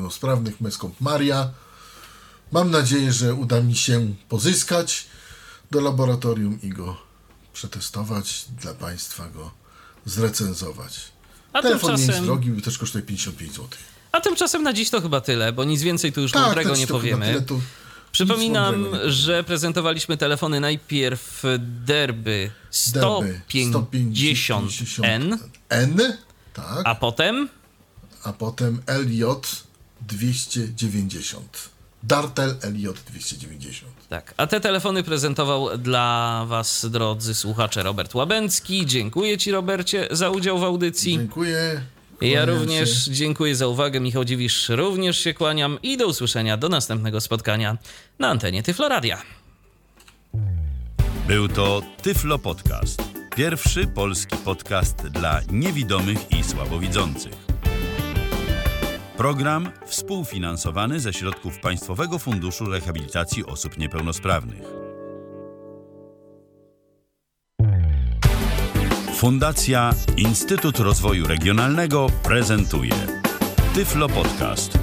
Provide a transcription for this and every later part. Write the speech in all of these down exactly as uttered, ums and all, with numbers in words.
niepełnosprawnych Meskop Maria. Mam nadzieję, że uda mi się pozyskać do laboratorium i go przetestować, dla Państwa go zrecenzować. A Telefon tymczasem... nie jest drogi, bo też kosztuje pięćdziesiąt pięć złotych. A tymczasem na dziś to chyba tyle, bo nic więcej tu już tak, mądrego tak, nie to powiemy. Tyle, to Przypominam, że prezentowaliśmy telefony najpierw Derby sto pięćdziesiąt N, N, tak, a potem a potem L J dwieście dziewięćdziesiąt. Dartel L J dwieście dziewięćdziesiąt. Tak, a te telefony prezentował dla Was, drodzy słuchacze, Robert Łabęcki. Dziękuję Ci, Robercie, za udział w audycji. Dziękuję. Ja również dziękuję za uwagę. Michał Dziwisz, również się kłaniam i do usłyszenia, do następnego spotkania na antenie Tyflo Radia. Był to Tyflo Podcast. Pierwszy polski podcast dla niewidomych i słabowidzących. Program współfinansowany ze środków Państwowego Funduszu Rehabilitacji Osób Niepełnosprawnych. Fundacja Instytut Rozwoju Regionalnego prezentuje Tyflo Podcast.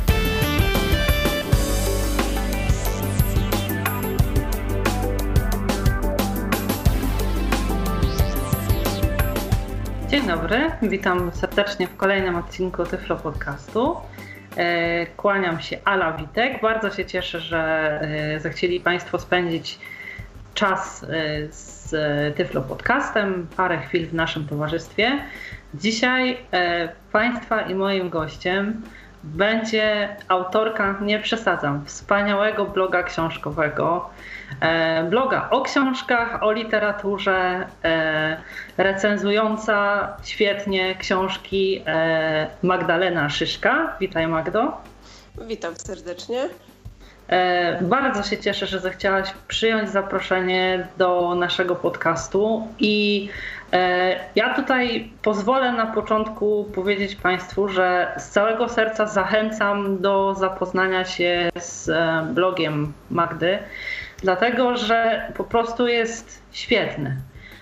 Dzień dobry, witam serdecznie w kolejnym odcinku Tyflo Podcastu. Kłaniam się, Ala Witek. Bardzo się cieszę, że zechcieli Państwo spędzić czas z Tyflo Podcastem, parę chwil w naszym towarzystwie. Dzisiaj Państwa i moim gościem będzie autorka, nie przesadzam, wspaniałego bloga książkowego, bloga o książkach, o literaturze, recenzująca świetnie książki Magdalena Szyszka. Witaj, Magdo. Witam serdecznie. Bardzo się cieszę, że zechciałaś przyjąć zaproszenie do naszego podcastu i ja tutaj pozwolę na początku powiedzieć Państwu, że z całego serca zachęcam do zapoznania się z blogiem Magdy, dlatego że po prostu jest świetny.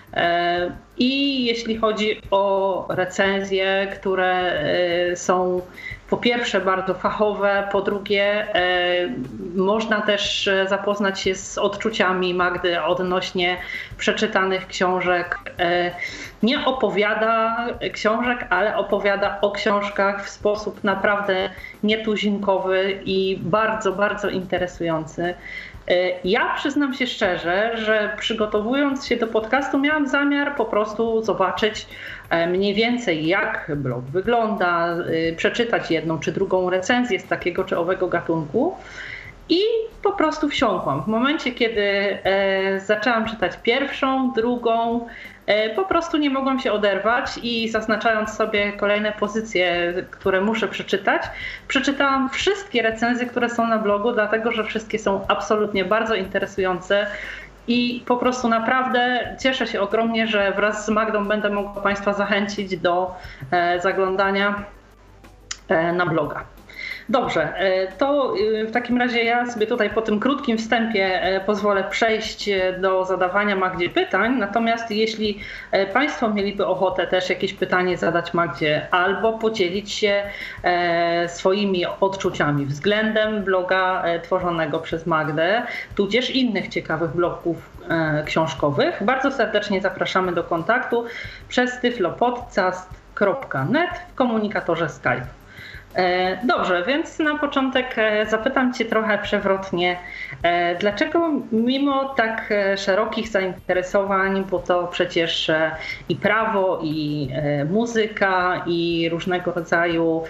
I jeśli chodzi o recenzje, które są po pierwsze bardzo fachowe, po drugie można też zapoznać się z odczuciami Magdy odnośnie przeczytanych książek. Nie opowiada książek, ale opowiada o książkach w sposób naprawdę nietuzinkowy i bardzo, bardzo interesujący. Ja przyznam się szczerze, że przygotowując się do podcastu miałam zamiar po prostu zobaczyć mniej więcej jak blog wygląda, przeczytać jedną czy drugą recenzję z takiego czy owego gatunku i po prostu wsiąkłam. W momencie, kiedy zaczęłam czytać pierwszą, drugą, po prostu nie mogłam się oderwać i zaznaczając sobie kolejne pozycje, które muszę przeczytać, przeczytałam wszystkie recenzje, które są na blogu, dlatego że wszystkie są absolutnie bardzo interesujące i po prostu naprawdę cieszę się ogromnie, że wraz z Magdą będę mogła Państwa zachęcić do zaglądania na bloga. Dobrze, to w takim razie ja sobie tutaj po tym krótkim wstępie pozwolę przejść do zadawania Magdzie pytań, natomiast jeśli Państwo mieliby ochotę też jakieś pytanie zadać Magdzie albo podzielić się swoimi odczuciami względem bloga tworzonego przez Magdę, tudzież innych ciekawych blogów książkowych, bardzo serdecznie zapraszamy do kontaktu przez tyflopodcast kropka net w komunikatorze Skype. Dobrze, więc na początek zapytam Cię trochę przewrotnie, dlaczego mimo tak szerokich zainteresowań, bo to przecież i prawo, i muzyka, i różnego rodzaju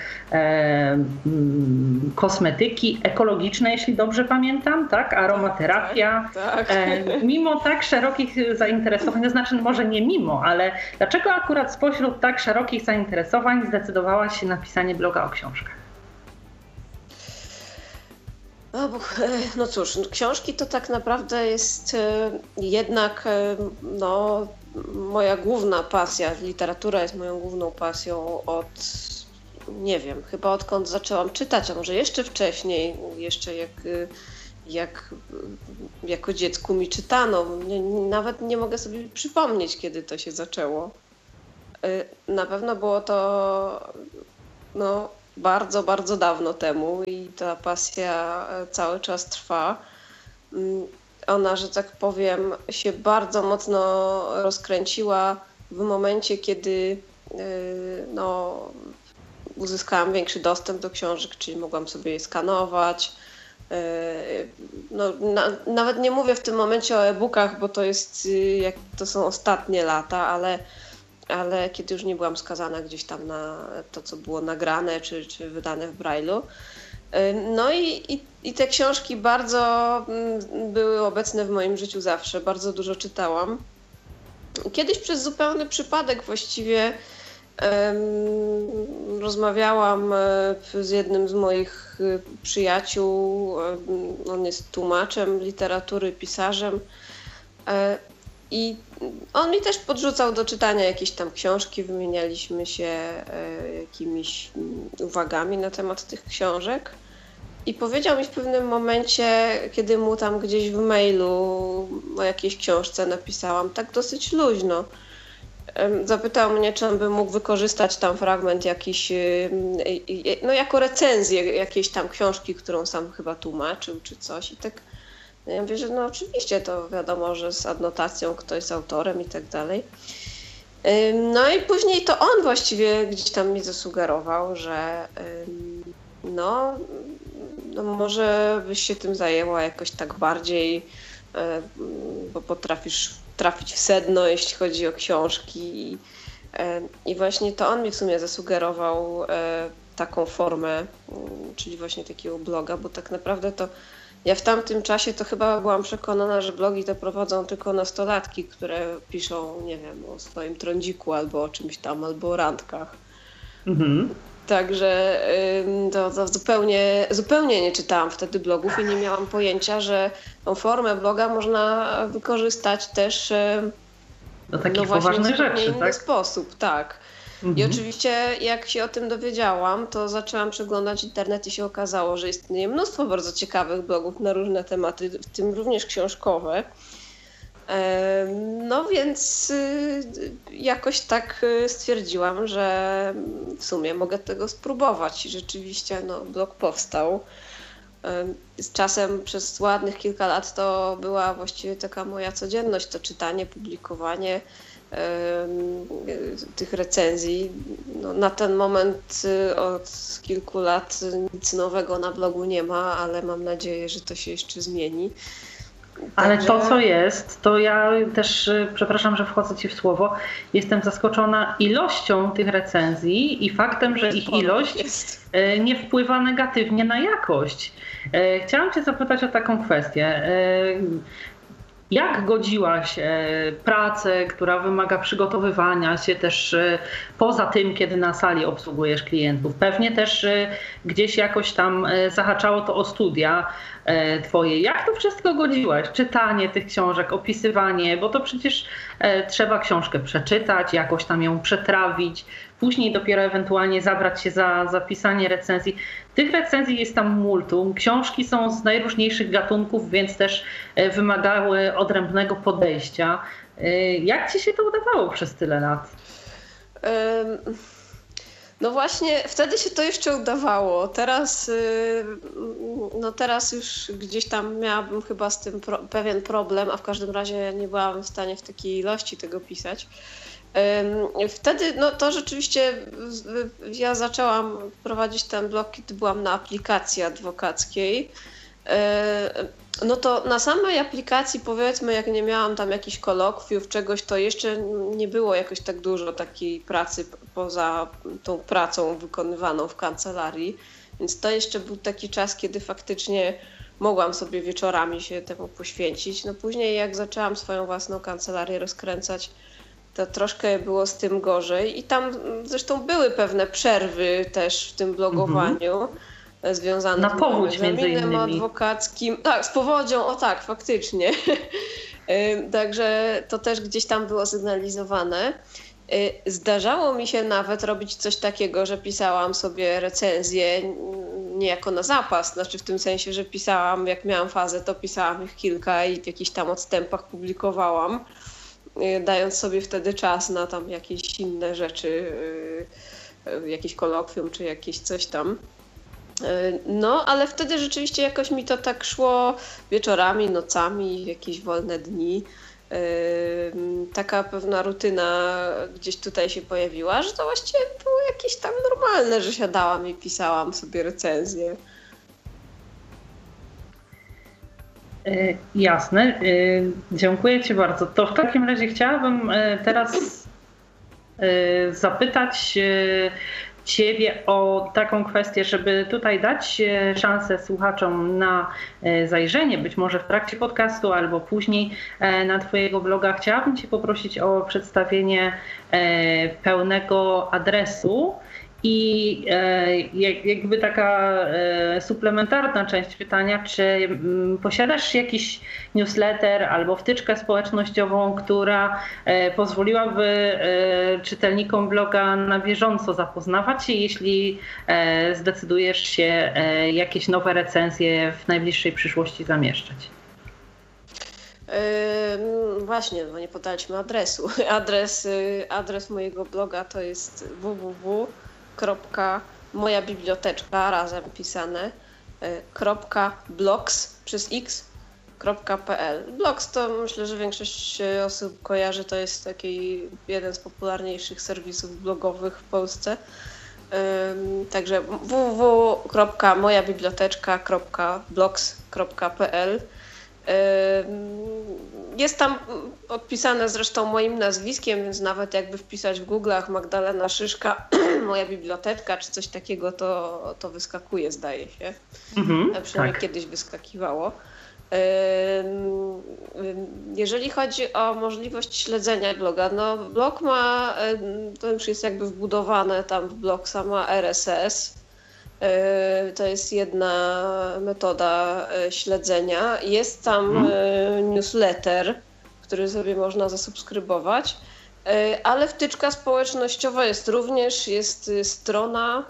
kosmetyki ekologiczne, jeśli dobrze pamiętam, tak? Aromaterapia. Tak, tak. Mimo tak szerokich zainteresowań, to znaczy może nie mimo, ale dlaczego akurat spośród tak szerokich zainteresowań zdecydowałaś się na pisanie bloga o książkach? No, bo, no cóż, książki to tak naprawdę jest jednak no, moja główna pasja. Literatura jest moją główną pasją od, nie wiem, chyba odkąd zaczęłam czytać, a może jeszcze wcześniej, jeszcze jak, jak jako dziecku mi czytano. Nawet nie mogę sobie przypomnieć, kiedy to się zaczęło. Na pewno było to no, bardzo, bardzo dawno temu i ta pasja cały czas trwa. Ona, że tak powiem, się bardzo mocno rozkręciła w momencie, kiedy no, uzyskałam większy dostęp do książek, czyli mogłam sobie je skanować. No, na, nawet nie mówię w tym momencie o e-bookach, bo to jest, jak, to są ostatnie lata, ale, ale kiedy już nie byłam skazana gdzieś tam na to, co było nagrane czy, czy wydane w Braille'u. No i, i, i te książki bardzo były obecne w moim życiu zawsze, bardzo dużo czytałam. Kiedyś przez zupełny przypadek właściwie um, rozmawiałam z jednym z moich przyjaciół, on jest tłumaczem literatury, pisarzem i on mi też podrzucał do czytania jakieś tam książki, wymienialiśmy się jakimiś uwagami na temat tych książek. I powiedział mi w pewnym momencie, kiedy mu tam gdzieś w mailu o jakiejś książce napisałam, tak dosyć luźno, zapytał mnie, czy on by mógł wykorzystać tam fragment jakiś, no jako recenzję jakiejś tam książki, którą sam chyba tłumaczył czy coś. I tak ja mówię, że no oczywiście to wiadomo, że z adnotacją, kto jest autorem i tak dalej. No i później to on właściwie gdzieś tam mi zasugerował, że no, no może byś się tym zajęła jakoś tak bardziej, bo potrafisz trafić w sedno, jeśli chodzi o książki. I właśnie to on mi w sumie zasugerował taką formę, czyli właśnie takiego bloga, bo tak naprawdę to ja w tamtym czasie to chyba byłam przekonana, że blogi to prowadzą tylko nastolatki, które piszą, nie wiem, o swoim trądziku albo o czymś tam, albo o randkach. Mhm. Także to, to zupełnie, zupełnie nie czytałam wtedy blogów i nie miałam pojęcia, że tą formę bloga można wykorzystać też do takich no właśnie poważnych w zupełnie rzeczy, inny tak? sposób, tak. Mhm. I oczywiście jak się o tym dowiedziałam, to zaczęłam przeglądać internet i się okazało, że istnieje mnóstwo bardzo ciekawych blogów na różne tematy, w tym również książkowe. No więc jakoś tak stwierdziłam, że w sumie mogę tego spróbować i rzeczywiście no, blog powstał. Z czasem przez ładnych kilka lat to była właściwie taka moja codzienność, to czytanie, publikowanie tych recenzji. No, na ten moment od kilku lat nic nowego na blogu nie ma, ale mam nadzieję, że to się jeszcze zmieni. Ale Także... to, co jest, to ja też, przepraszam, że wchodzę Ci w słowo, jestem zaskoczona ilością tych recenzji i faktem, że ich ilość nie wpływa negatywnie na jakość. Chciałam Cię zapytać o taką kwestię. Jak godziłaś pracę, która wymaga przygotowywania się też poza tym, kiedy na sali obsługujesz klientów? Pewnie też gdzieś jakoś tam zahaczało to o studia Twoje. Jak to wszystko godziłaś? Czytanie tych książek, opisywanie, bo to przecież trzeba książkę przeczytać, jakoś tam ją przetrawić, później dopiero ewentualnie zabrać się za zapisanie recenzji. Tych recenzji jest tam multum. Książki są z najróżniejszych gatunków, więc też wymagały odrębnego podejścia. Jak Ci się to udawało przez tyle lat? Um... No właśnie, wtedy się to jeszcze udawało. Teraz, no teraz już gdzieś tam miałabym chyba z tym pro, pewien problem, a w każdym razie nie byłam w stanie w takiej ilości tego pisać. Wtedy, no to rzeczywiście ja zaczęłam prowadzić ten blog, kiedy byłam na aplikacji adwokackiej. No to na samej aplikacji, powiedzmy, jak nie miałam tam jakichś kolokwiów, czegoś, to jeszcze nie było jakoś tak dużo takiej pracy poza tą pracą wykonywaną w kancelarii. Więc to jeszcze był taki czas, kiedy faktycznie mogłam sobie wieczorami się temu poświęcić. No później jak zaczęłam swoją własną kancelarię rozkręcać, to troszkę było z tym gorzej. I tam zresztą były pewne przerwy też w tym blogowaniu. Mhm. Związane na z powódź między innymi adwokackim. Tak, z powodzią, o tak, faktycznie. Także to też gdzieś tam było sygnalizowane. Zdarzało mi się nawet robić coś takiego, że pisałam sobie recenzje niejako na zapas, znaczy w tym sensie, że pisałam, jak miałam fazę, to pisałam ich kilka i w jakichś tam odstępach publikowałam, dając sobie wtedy czas na tam jakieś inne rzeczy jakieś kolokwium czy jakieś coś tam. No, ale wtedy rzeczywiście jakoś mi to tak szło wieczorami, nocami, jakieś wolne dni. Taka pewna rutyna gdzieś tutaj się pojawiła, że to właściwie było jakieś tam normalne, że siadałam i pisałam sobie recenzje. Jasne, dziękuję Ci bardzo. To w takim razie chciałabym teraz zapytać Ciebie o taką kwestię, żeby tutaj dać szansę słuchaczom na zajrzenie, być może w trakcie podcastu albo później na Twojego bloga. Chciałabym Cię poprosić o przedstawienie pełnego adresu i jakby taka suplementarna część pytania, czy posiadasz jakiś newsletter albo wtyczkę społecznościową, która pozwoliłaby czytelnikom bloga na bieżąco zapoznawać się, jeśli zdecydujesz się jakieś nowe recenzje w najbliższej przyszłości zamieszczać? Yy, właśnie, bo nie podaliśmy adresu. Adres, adres mojego bloga to jest w w w kropka moja biblioteczka razem pisane kropka blogs przez x kropka p l. Blogs to myślę, że większość osób kojarzy, to jest taki jeden z popularniejszych serwisów blogowych w Polsce. Także w w w kropka moja biblioteczka kropka blogs kropka p l. Jest tam odpisane zresztą moim nazwiskiem, więc nawet jakby wpisać w Google'ach Magdalena Szyszka, moja biblioteczka czy coś takiego, to, to wyskakuje, zdaje się. Mhm, a przynajmniej tak. Kiedyś wyskakiwało. Jeżeli chodzi o możliwość śledzenia bloga, no blog ma, to już jest jakby wbudowane tam w blog sama R S S. To jest jedna metoda śledzenia. Jest tam hmm. newsletter, który sobie można zasubskrybować, ale wtyczka społecznościowa jest również, jest strona,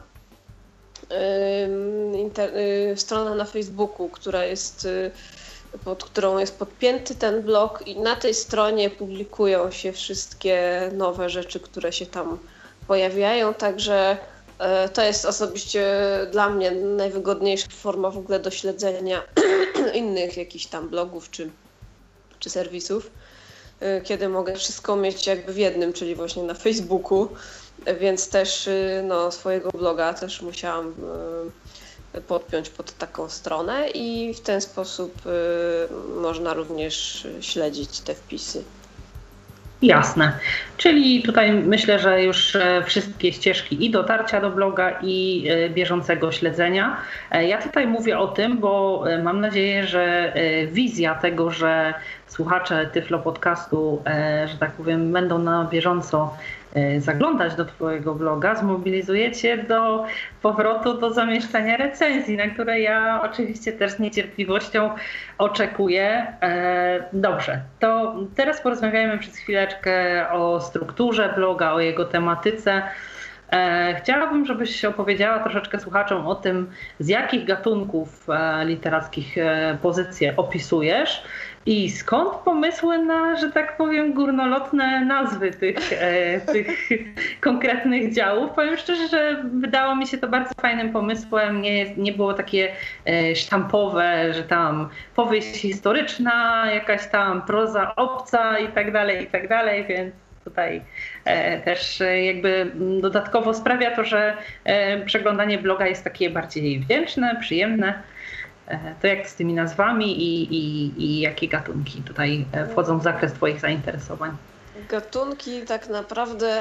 inter, strona na Facebooku, która jest, pod którą jest podpięty ten blog i na tej stronie publikują się wszystkie nowe rzeczy, które się tam pojawiają, także to jest osobiście dla mnie najwygodniejsza forma w ogóle do śledzenia innych jakichś tam blogów czy, czy serwisów, kiedy mogę wszystko mieć jakby w jednym, czyli właśnie na Facebooku, więc też no, swojego bloga też musiałam podpiąć pod taką stronę i w ten sposób można również śledzić te wpisy. Jasne. Czyli tutaj myślę, że już wszystkie ścieżki i dotarcia do bloga, i bieżącego śledzenia. Ja tutaj mówię o tym, bo mam nadzieję, że wizja tego, że słuchacze Tyflo Podcastu, że tak powiem, będą na bieżąco zaglądać do Twojego bloga, zmobilizuje Cię do powrotu do zamieszczania recenzji, na które ja oczywiście też z niecierpliwością oczekuję. Dobrze, to teraz porozmawiajmy przez chwileczkę o strukturze bloga, o jego tematyce. Chciałabym, żebyś opowiedziała troszeczkę słuchaczom o tym, z jakich gatunków literackich pozycje opisujesz i skąd pomysły na, że tak powiem, górnolotne nazwy tych, tych konkretnych działów. Powiem szczerze, że wydało mi się to bardzo fajnym pomysłem. Nie, nie było takie sztampowe, że tam powieść historyczna, jakaś tam proza obca i tak dalej, i tak dalej, więc tutaj też jakby dodatkowo sprawia to, że przeglądanie bloga jest takie bardziej wdzięczne, przyjemne. To jak z tymi nazwami i, i, i jakie gatunki tutaj wchodzą w zakres Twoich zainteresowań? Gatunki tak naprawdę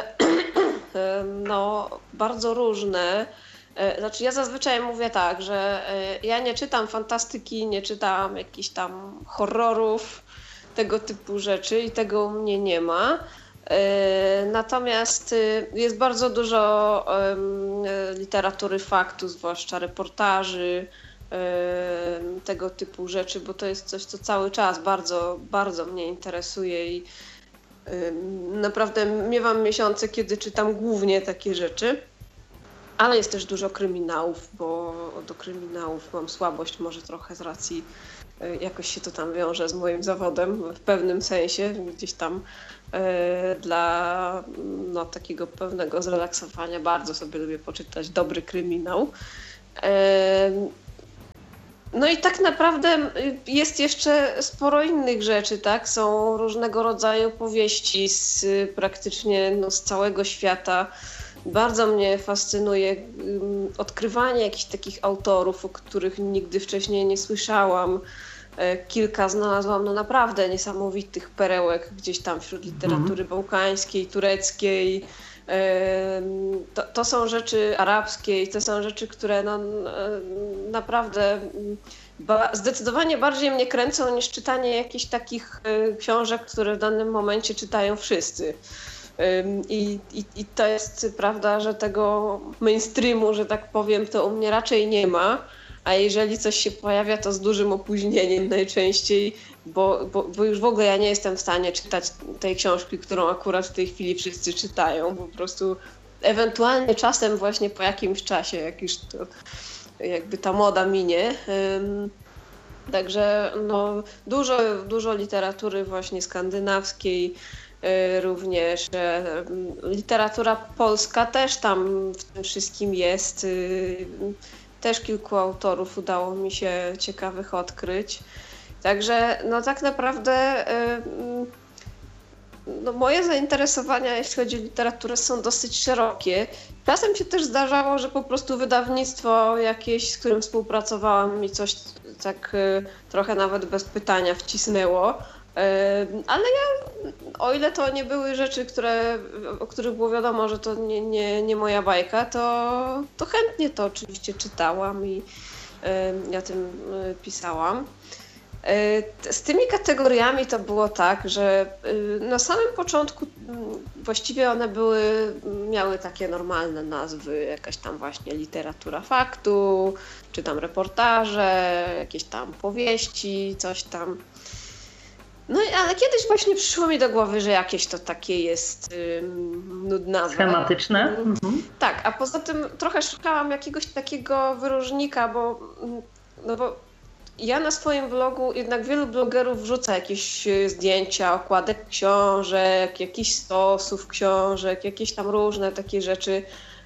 no, bardzo różne. Znaczy ja zazwyczaj mówię tak, że ja nie czytam fantastyki, nie czytam jakichś tam horrorów, tego typu rzeczy i tego u mnie nie ma. Natomiast jest bardzo dużo literatury faktu, zwłaszcza reportaży, tego typu rzeczy, bo to jest coś, co cały czas bardzo, bardzo mnie interesuje i naprawdę miewam miesiące, kiedy czytam głównie takie rzeczy. ale jest też dużo kryminałów, bo do kryminałów mam słabość może trochę z racji, jakoś się to tam wiąże z moim zawodem w pewnym sensie, gdzieś tam e, dla no, takiego pewnego zrelaksowania bardzo sobie lubię poczytać dobry kryminał. E, no i tak naprawdę jest jeszcze sporo innych rzeczy, tak? Są różnego rodzaju powieści z praktycznie no, z całego świata. Bardzo mnie fascynuje um, odkrywanie jakichś takich autorów, o których nigdy wcześniej nie słyszałam. E, kilka znalazłam no naprawdę niesamowitych perełek gdzieś tam wśród literatury mm. bałkańskiej, tureckiej. E, to, to są rzeczy arabskie, to są rzeczy, które no, e, naprawdę ba- zdecydowanie bardziej mnie kręcą niż czytanie jakichś takich e, książek, które w danym momencie czytają wszyscy. I, i, I to jest prawda, że tego mainstreamu, że tak powiem, to u mnie raczej nie ma, a jeżeli coś się pojawia, to z dużym opóźnieniem najczęściej, bo, bo, bo już w ogóle ja nie jestem w stanie czytać tej książki, którą akurat w tej chwili wszyscy czytają. Po prostu ewentualnie czasem właśnie po jakimś czasie, jak już to jakby ta moda minie. Także no, dużo, dużo literatury właśnie skandynawskiej, również literatura polska też tam w tym wszystkim jest. Też kilku autorów udało mi się ciekawych odkryć. Także no tak naprawdę no moje zainteresowania, jeśli chodzi o literaturę, są dosyć szerokie. Czasem się też zdarzało, że po prostu wydawnictwo jakieś, z którym współpracowałam, mi coś tak trochę nawet bez pytania wcisnęło. Ale ja, o ile to nie były rzeczy, które, o których było wiadomo, że to nie, nie, nie moja bajka, to, to chętnie to oczywiście czytałam i ja tym pisałam. Z tymi kategoriami to było tak, że na samym początku właściwie one były, miały takie normalne nazwy, jakaś tam właśnie literatura faktu, czy tam reportaże, jakieś tam powieści, coś tam. No ale kiedyś właśnie przyszło mi do głowy, że jakieś to takie jest ym, nudnawe. Schematyczne. Mhm. Tak, a poza tym trochę szukałam jakiegoś takiego wyróżnika, bo, no bo ja na swoim blogu, jednak wielu blogerów wrzuca jakieś zdjęcia, okładek książek, jakichś stosów książek, jakieś tam różne takie rzeczy.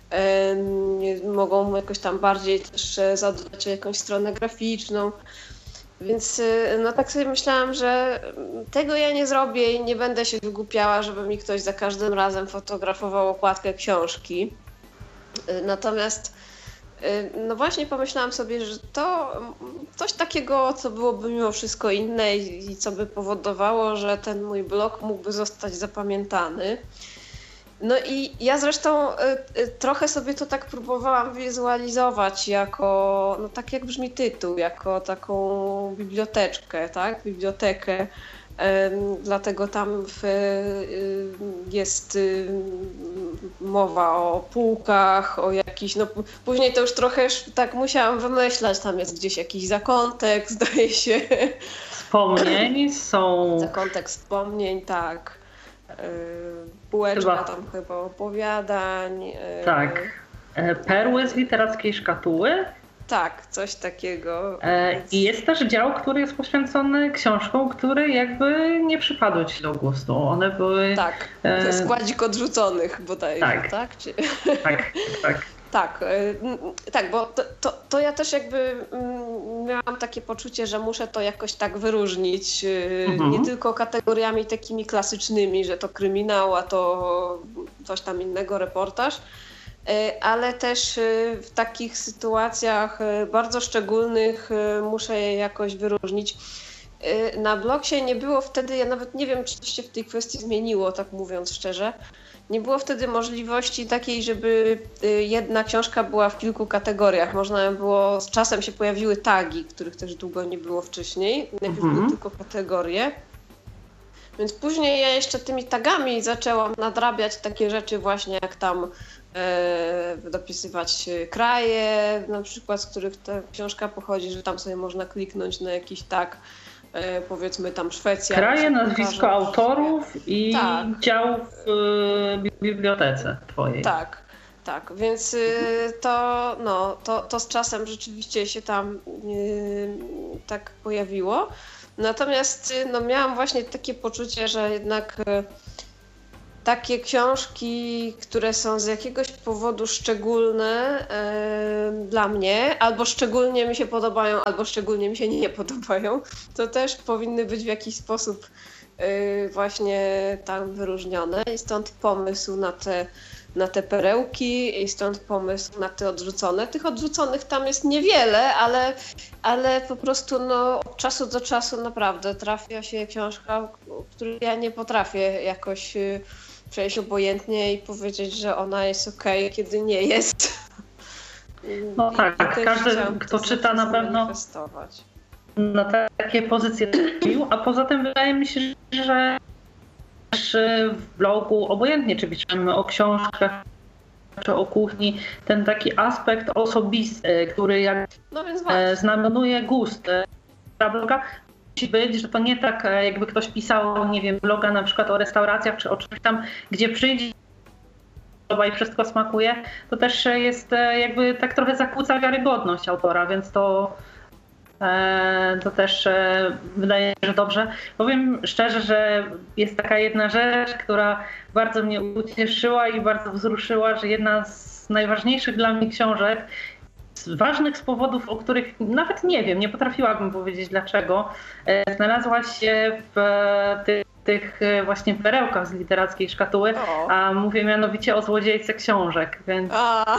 Ym, mogą jakoś tam bardziej też zadbać o jakąś stronę graficzną. Więc no tak sobie myślałam, że tego ja nie zrobię i nie będę się wygłupiała, żeby mi ktoś za każdym razem fotografował okładkę książki. Natomiast no właśnie pomyślałam sobie, że to coś takiego, co byłoby mimo wszystko inne i co by powodowało, że ten mój blog mógłby zostać zapamiętany. No i ja zresztą y, y, trochę sobie to tak próbowałam wizualizować jako, no tak jak brzmi tytuł, jako taką biblioteczkę, tak, bibliotekę. Ym, dlatego tam w, y, jest y, mowa o półkach, o jakiś, no później to już trochę tak musiałam wymyślać, tam jest gdzieś jakiś zakątek, zdaje się. Wspomnień są... Zakątek wspomnień, tak. Półeczka chyba. Tam chyba opowiadań. Tak. Perły z literackiej szkatuły. Tak, coś takiego. Więc... I jest też dział, który jest poświęcony książkom, które jakby nie przypadły ci do gustu. One były... Tak, to składzik odrzuconych bodajże, tak? Tak, Czy... tak, tak. Tak, tak, bo to, to, to ja też jakby miałam takie poczucie, że muszę to jakoś tak wyróżnić, mhm. nie tylko kategoriami takimi klasycznymi, że to kryminał, a to coś tam innego, reportaż, ale też w takich sytuacjach bardzo szczególnych muszę je jakoś wyróżnić. Na Blogsie nie było wtedy, ja nawet nie wiem, czy coś się w tej kwestii zmieniło, tak mówiąc szczerze. Nie było wtedy możliwości takiej, żeby jedna książka była w kilku kategoriach. Można było, z czasem się pojawiły tagi, których też długo nie było wcześniej. Najpierw mm-hmm. były tylko kategorie. Więc później ja jeszcze tymi tagami zaczęłam nadrabiać takie rzeczy właśnie jak tam e, dopisywać kraje, na przykład z których ta książka pochodzi, że tam sobie można kliknąć na jakiś tag. Powiedzmy tam Szwecja. Kraje, nazwisko autorów i tak. dział w bibliotece twojej. Tak. Tak, więc y, to, no, to, to z czasem rzeczywiście się tam y, tak pojawiło. Natomiast y, no, miałam właśnie takie poczucie, że jednak y, takie książki, które są z jakiegoś powodu szczególne y, dla mnie, albo szczególnie mi się podobają, albo szczególnie mi się nie podobają, to też powinny być w jakiś sposób y, właśnie tam wyróżnione. I stąd pomysł na te na te perełki i stąd pomysł na te odrzucone. Tych odrzuconych tam jest niewiele, ale, ale po prostu no, od czasu do czasu naprawdę trafia się książka, której ja nie potrafię jakoś przejść obojętnie i powiedzieć, że ona jest okej, okay, kiedy nie jest. No tak, każdy, kto czyta, na pewno na takie pozycje trafił, a poza tym wydaje mi się, że w blogu, obojętnie czy piszemy o książkach, czy o kuchni, ten taki aspekt osobisty, który jak no znamionuje gust bloga, musi być, że to nie tak jakby ktoś pisał, nie wiem, bloga na przykład o restauracjach, czy o czymś tam, gdzie przyjdzie i wszystko smakuje, to też jest jakby tak trochę zakłóca wiarygodność autora, więc to to też wydaje mi się, że dobrze. Powiem szczerze, że jest taka jedna rzecz, która bardzo mnie ucieszyła i bardzo wzruszyła, że jedna z najważniejszych dla mnie książek, z ważnych z powodów, o których nawet nie wiem, nie potrafiłabym powiedzieć dlaczego, znalazła się w tych, tych właśnie perełkach z literackiej szkatuły, o. a mówię mianowicie o Złodziejce książek, więc... A.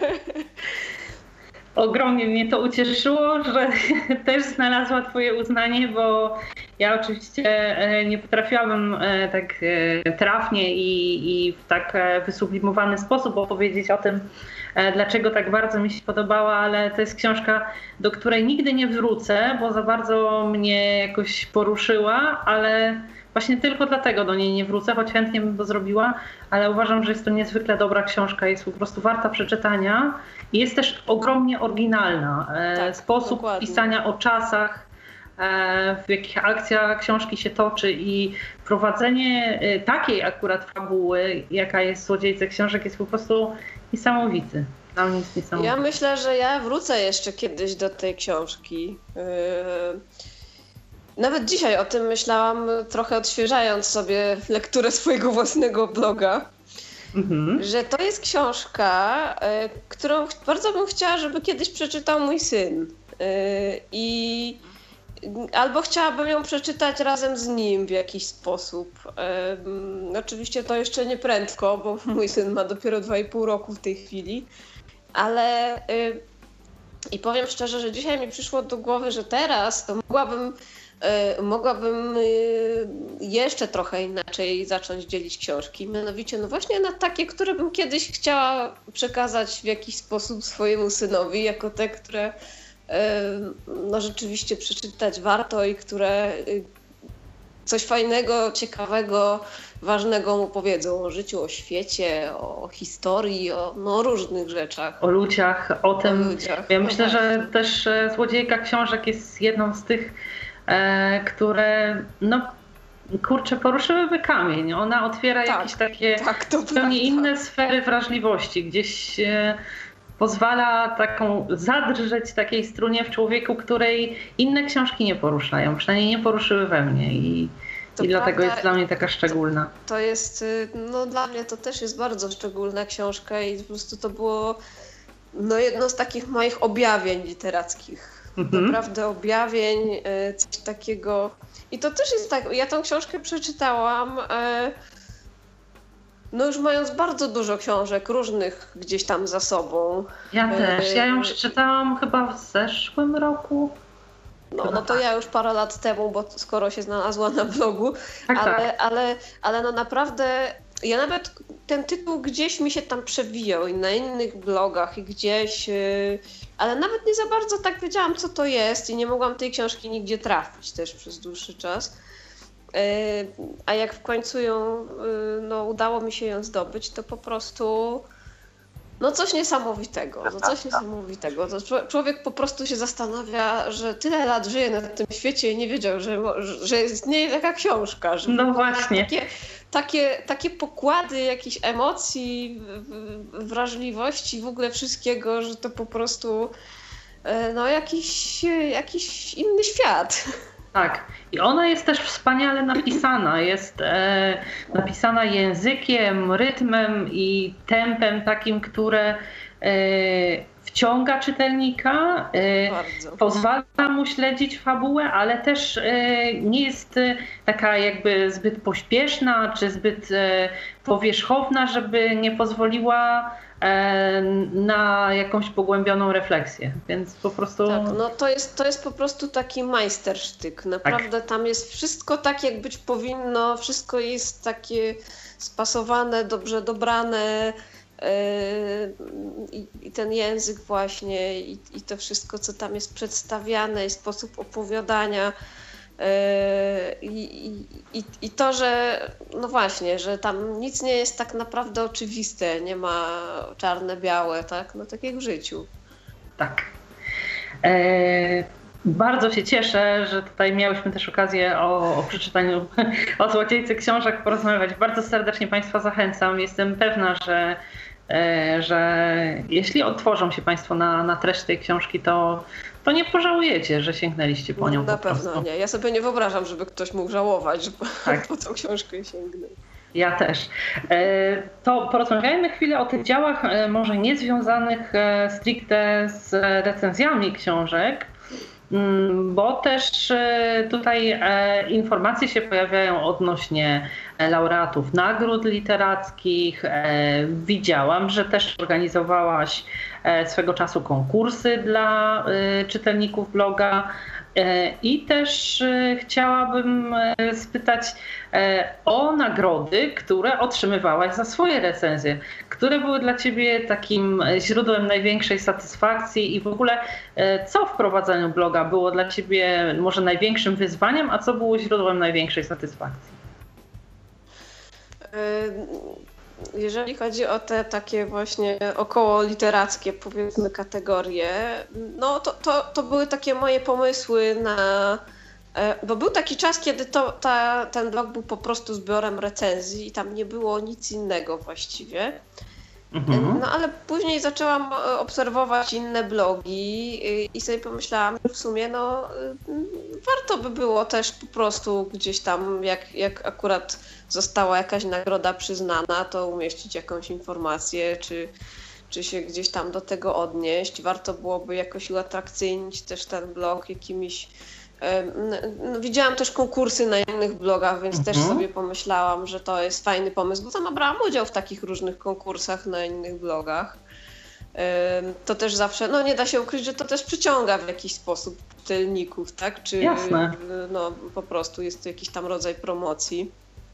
Ogromnie mnie to ucieszyło, że też znalazła twoje uznanie, bo ja oczywiście nie potrafiłabym tak trafnie i, i w tak wysublimowany sposób opowiedzieć o tym, dlaczego tak bardzo mi się podobała, ale to jest książka, do której nigdy nie wrócę, bo za bardzo mnie jakoś poruszyła, ale właśnie tylko dlatego do niej nie wrócę, choć chętnie bym to zrobiła, ale uważam, że jest to niezwykle dobra książka, jest po prostu warta przeczytania i jest też ogromnie oryginalna. Tak, sposób dokładnie. Pisania o czasach, w jakich akcja książki się toczy i prowadzenie takiej akurat fabuły, jaka jest Złodziejce książek, jest po prostu niesamowity. Dla mnie jest niesamowity. Ja myślę, że ja wrócę jeszcze kiedyś do tej książki. Nawet dzisiaj o tym myślałam, trochę odświeżając sobie lekturę swojego własnego bloga, mhm. że to jest książka, którą bardzo bym chciała, żeby kiedyś przeczytał mój syn. I albo chciałabym ją przeczytać razem z nim w jakiś sposób. Oczywiście to jeszcze nie prędko, bo mój syn ma dopiero dwa i pół roku w tej chwili, ale i powiem szczerze, że dzisiaj mi przyszło do głowy, że teraz to mogłabym mogłabym jeszcze trochę inaczej zacząć dzielić książki, mianowicie no właśnie na takie, które bym kiedyś chciała przekazać w jakiś sposób swojemu synowi, jako te, które no rzeczywiście przeczytać warto i które coś fajnego, ciekawego, ważnego mu powiedzą o życiu, o świecie, o historii, o no, różnych rzeczach. O ludziach, o tym. O ludziach. Ja myślę, że też Złodziejka książek jest jedną z tych, które no kurczę, poruszyłyby kamień. Ona otwiera tak, jakieś takie tak, zupełnie inne sfery wrażliwości. Gdzieś pozwala taką zadrżeć takiej strunie w człowieku, której inne książki nie poruszają. Przynajmniej nie poruszyły we mnie i, i dlatego jest dla mnie taka szczególna. To, to jest, no dla mnie to też jest bardzo szczególna książka i po prostu to było no, jedno z takich moich objawień literackich. Mhm. Naprawdę objawień, coś takiego. I to też jest tak, ja tą książkę przeczytałam, no już mając bardzo dużo książek różnych gdzieś tam za sobą. Ja też, ja ją przeczytałam chyba w zeszłym roku. No, no to ja już parę lat temu, bo skoro się znalazła na blogu, tak, ale, tak. ale, ale no naprawdę ja nawet ten tytuł gdzieś mi się tam przewijał i na innych blogach i gdzieś, ale nawet nie za bardzo tak wiedziałam, co to jest i nie mogłam tej książki nigdzie trafić też przez dłuższy czas. A jak w końcu ją, no, udało mi się ją zdobyć, to po prostu no coś niesamowitego, no coś niesamowitego. To człowiek po prostu się zastanawia, że tyle lat żyje na tym świecie i nie wiedział, że, że istnieje taka książka. Że no właśnie. Takie, takie, takie pokłady jakichś emocji, wrażliwości, w ogóle wszystkiego, że to po prostu no jakiś, jakiś inny świat. Tak. I ona jest też wspaniale napisana. Jest e, napisana językiem, rytmem i tempem takim, które e, wciąga czytelnika, e, pozwala mu śledzić fabułę, ale też e, nie jest taka jakby zbyt pośpieszna czy zbyt e, powierzchowna, żeby nie pozwoliła na jakąś pogłębioną refleksję, więc po prostu... Tak, no to jest, to jest po prostu taki majstersztyk, naprawdę tak. Tam jest wszystko tak, jak być powinno, wszystko jest takie spasowane, dobrze dobrane yy, i, i ten język właśnie i, i to wszystko, co tam jest przedstawiane i sposób opowiadania. I, i, I to, że no właśnie, że tam nic nie jest tak naprawdę oczywiste, nie ma czarne-białe, tak? No tak jak w życiu. Tak. E, bardzo się cieszę, że tutaj miałyśmy też okazję o, o przeczytaniu o Złodziejce książek porozmawiać. Bardzo serdecznie Państwa zachęcam. Jestem pewna, że, e, że jeśli otworzą się Państwo na, na treść tej książki, to to nie pożałujecie, że sięgnęliście po nią. Na po pewno nie. Ja sobie nie wyobrażam, żeby ktoś mógł żałować, że po, tak. po tą książkę sięgnął. Ja też. To porozmawiajmy chwilę o tych działach może niezwiązanych stricte z recenzjami książek, bo też tutaj informacje się pojawiają odnośnie laureatów nagród literackich. Widziałam, że też organizowałaś swego czasu konkursy dla czytelników bloga i też chciałabym spytać o nagrody, które otrzymywałaś za swoje recenzje. Które były dla Ciebie takim źródłem największej satysfakcji i w ogóle co w prowadzeniu bloga było dla Ciebie może największym wyzwaniem, a co było źródłem największej satysfakcji? Jeżeli chodzi o te takie właśnie około literackie, powiedzmy, kategorie, no to, to, to były takie moje pomysły na... Bo był taki czas, kiedy to, ta, ten blog był po prostu zbiorem recenzji i tam nie było nic innego właściwie. Mhm. No ale później zaczęłam obserwować inne blogi i sobie pomyślałam, że w sumie no warto by było też po prostu gdzieś tam, jak, jak akurat została jakaś nagroda przyznana, to umieścić jakąś informację, czy, czy się gdzieś tam do tego odnieść. Warto byłoby jakoś uatrakcyjnić też ten blog jakimiś... No, widziałam też konkursy na innych blogach, więc mhm. też sobie pomyślałam, że to jest fajny pomysł, bo sama brałam udział w takich różnych konkursach na innych blogach. To też zawsze, no nie da się ukryć, że to też przyciąga w jakiś sposób czytelników, tak? Czy Jasne. No po prostu jest to jakiś tam rodzaj promocji.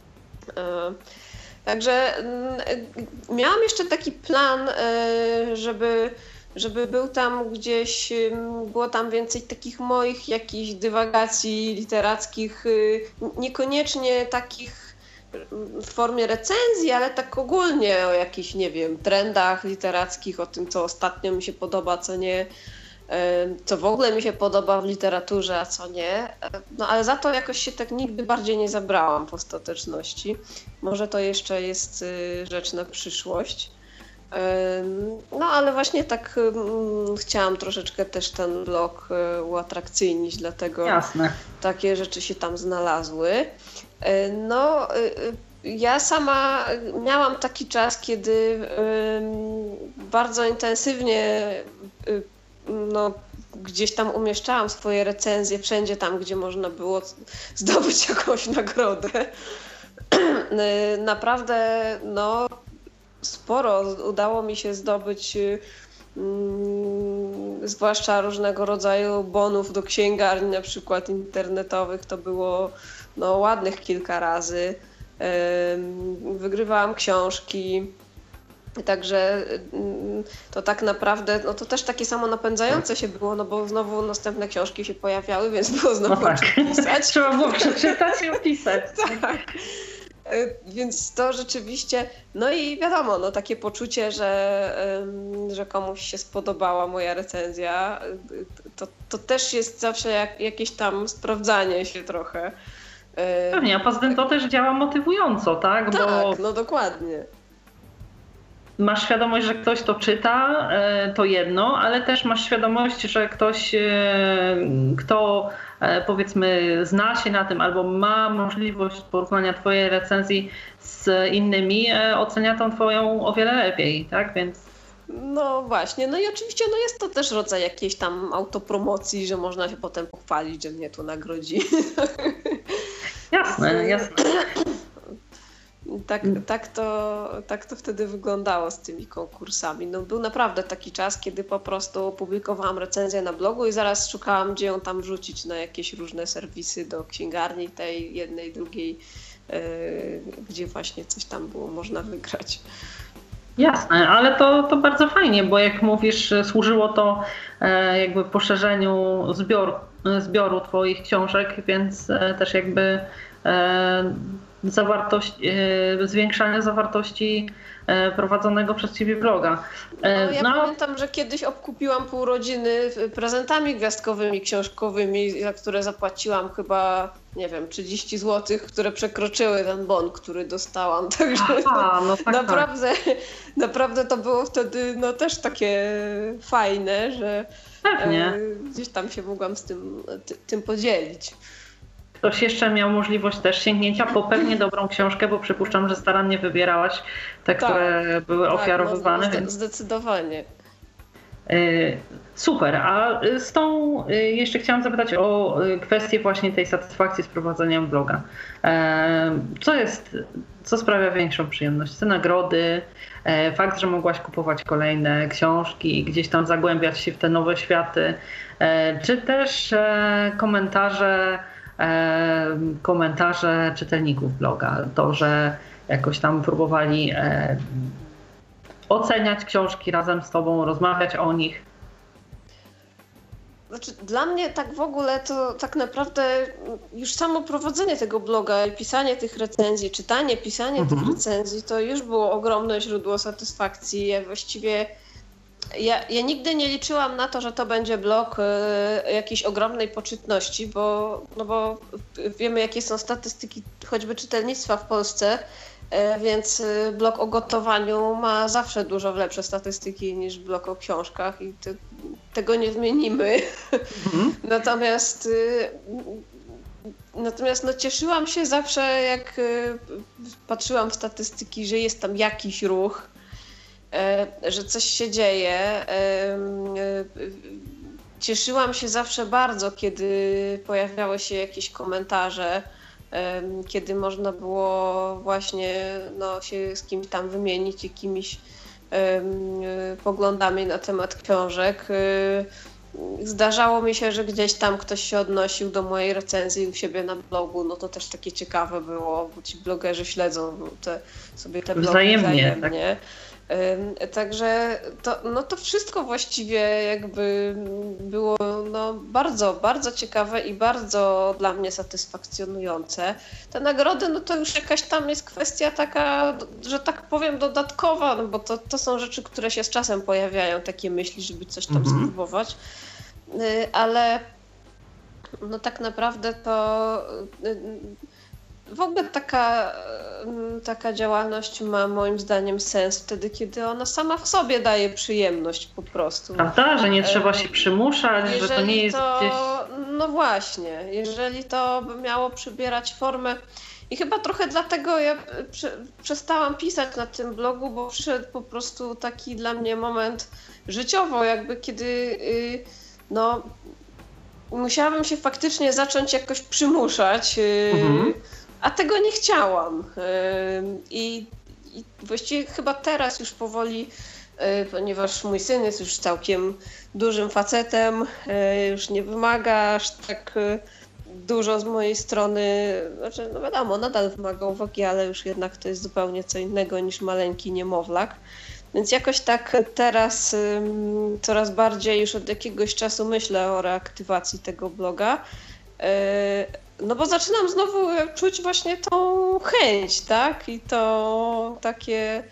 Także miałam jeszcze taki plan, żeby żeby był tam gdzieś, było tam więcej takich moich jakichś dywagacji literackich, niekoniecznie takich w formie recenzji, ale tak ogólnie o jakichś, nie wiem, trendach literackich, o tym, co ostatnio mi się podoba, co nie, co w ogóle mi się podoba w literaturze, a co nie. No ale za to jakoś się tak nigdy bardziej nie zabrałam w ostateczności. Może to jeszcze jest rzecz na przyszłość. No ale właśnie tak um, chciałam troszeczkę też ten blog um, uatrakcyjnić, dlatego Jasne. Takie rzeczy się tam znalazły. No ja sama miałam taki czas, kiedy um, bardzo intensywnie um, no, gdzieś tam umieszczałam swoje recenzje wszędzie tam, gdzie można było zdobyć jakąś nagrodę. Naprawdę no sporo udało mi się zdobyć, mm, zwłaszcza różnego rodzaju bonów do księgarni, na przykład internetowych. To było no, ładnych kilka razy. Ym, wygrywałam książki. Także ym, to tak naprawdę, no to też takie samo napędzające się było, no bo znowu następne książki się pojawiały, więc było znowu no tak. pisać. Trzeba było przeczytać i opisać. Tak. Więc to rzeczywiście, no i wiadomo, no takie poczucie, że, że komuś się spodobała moja recenzja, to, to też jest zawsze jak, jakieś tam sprawdzanie się trochę. Pewnie, a poza tym to też działa motywująco, tak? Tak, Bo no dokładnie. masz świadomość, że ktoś to czyta, to jedno, ale też masz świadomość, że ktoś, kto powiedzmy zna się na tym albo ma możliwość porównania twojej recenzji z innymi, ocenia tą twoją o wiele lepiej, tak? Więc no właśnie, no i oczywiście no jest to też rodzaj jakiejś tam autopromocji, że można się potem pochwalić, że mnie tu nagrodzi. Jasne, jasne. Tak, tak, to, tak to wtedy wyglądało z tymi konkursami. No, był naprawdę taki czas, kiedy po prostu publikowałam recenzję na blogu i zaraz szukałam, gdzie ją tam wrzucić na jakieś różne serwisy do księgarni tej jednej, drugiej, yy, gdzie właśnie coś tam było można wygrać. Jasne, ale to, to bardzo fajnie, bo jak mówisz, służyło to jakby poszerzeniu zbioru, zbioru twoich książek, więc też jakby zawartość, zwiększania zawartości prowadzonego przez ciebie bloga. No, ja no. pamiętam, że kiedyś obkupiłam pół rodziny prezentami gwiazdkowymi, książkowymi, za które zapłaciłam chyba, nie wiem, trzydzieści złotych, które przekroczyły ten bon, który dostałam. Także Aha, no tak, naprawdę, tak. naprawdę to było wtedy no, też takie fajne, że Pewnie. gdzieś tam się mogłam z tym, ty, tym podzielić. Ktoś jeszcze miał możliwość też sięgnięcia po pewnie dobrą książkę, bo przypuszczam, że starannie wybierałaś te, tak, które były tak, ofiarowywane. No, więc... Zdecydowanie. Super, a z tą jeszcze chciałam zapytać o kwestię właśnie tej satysfakcji z prowadzeniem bloga. Co jest, co sprawia większą przyjemność? Te nagrody, fakt, że mogłaś kupować kolejne książki, gdzieś tam zagłębiać się w te nowe światy, czy też komentarze komentarze czytelników bloga, to, że jakoś tam próbowali e, oceniać książki razem z tobą, rozmawiać o nich. Znaczy, dla mnie tak w ogóle to tak naprawdę już samo prowadzenie tego bloga i pisanie tych recenzji, czytanie, pisanie mhm. tych recenzji, to już było ogromne źródło satysfakcji. Ja właściwie Ja, ja nigdy nie liczyłam na to, że to będzie blog y, jakiejś ogromnej poczytności, bo, no bo wiemy, jakie są statystyki choćby czytelnictwa w Polsce, y, więc y, blog o gotowaniu ma zawsze dużo lepsze statystyki niż blog o książkach i te, tego nie zmienimy. Mhm. Natomiast y, natomiast no, cieszyłam się zawsze, jak y, patrzyłam w statystyki, że jest tam jakiś ruch, że coś się dzieje. Cieszyłam się zawsze bardzo, kiedy pojawiały się jakieś komentarze, kiedy można było właśnie no, się z kimś tam wymienić jakimiś poglądami na temat książek. Zdarzało mi się, że gdzieś tam ktoś się odnosił do mojej recenzji u siebie na blogu, no to też takie ciekawe było, bo ci blogerzy śledzą te, sobie te blogi wzajemnie. wzajemnie. Tak. Także to, no to wszystko właściwie jakby było no bardzo, bardzo ciekawe i bardzo dla mnie satysfakcjonujące. Te nagrody, no to już jakaś tam jest kwestia taka, że tak powiem dodatkowa, no bo to, to są rzeczy, które się z czasem pojawiają, takie myśli, żeby coś tam mhm. spróbować, ale no tak naprawdę to w ogóle taka, taka działalność ma moim zdaniem sens wtedy, kiedy ona sama w sobie daje przyjemność po prostu. Prawda, że nie trzeba się przymuszać, jeżeli że to nie jest to, gdzieś... No właśnie, jeżeli to by miało przybierać formę i chyba trochę dlatego ja prze, przestałam pisać na tym blogu, bo przyszedł po prostu taki dla mnie moment życiowo, jakby kiedy no musiałabym się faktycznie zacząć jakoś przymuszać, mhm. a tego nie chciałam. I, I właściwie chyba teraz już powoli, ponieważ mój syn jest już całkiem dużym facetem, już nie wymaga aż tak dużo z mojej strony, znaczy no wiadomo, nadal wymaga uwagi, ale już jednak to jest zupełnie co innego niż maleńki niemowlak. Więc jakoś tak teraz um, coraz bardziej już od jakiegoś czasu myślę o reaktywacji tego bloga. No bo zaczynam znowu czuć właśnie tą chęć, tak? I to takie,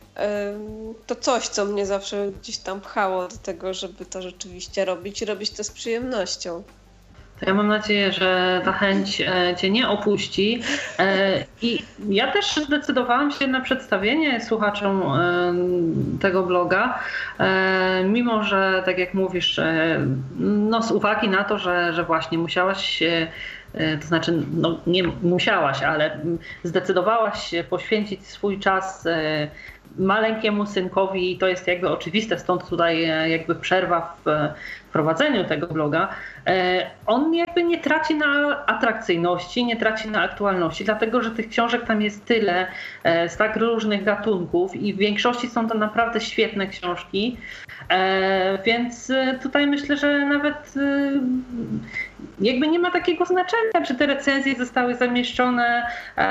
to coś, co mnie zawsze gdzieś tam pchało do tego, żeby to rzeczywiście robić i robić to z przyjemnością. To ja mam nadzieję, że ta chęć Cię nie opuści. I ja też zdecydowałam się na przedstawienie słuchaczom tego bloga, mimo że, tak jak mówisz, no z uwagi na to, że, że właśnie musiałaś się, to znaczy no nie musiałaś, ale zdecydowałaś się poświęcić swój czas maleńkiemu synkowi i to jest jakby oczywiste, stąd tutaj jakby przerwa w prowadzeniu tego bloga. On jakby nie traci na atrakcyjności, nie traci na aktualności, dlatego że tych książek tam jest tyle z tak różnych gatunków i w większości są to naprawdę świetne książki, więc tutaj myślę, że nawet jakby nie ma takiego znaczenia, czy te recenzje zostały zamieszczone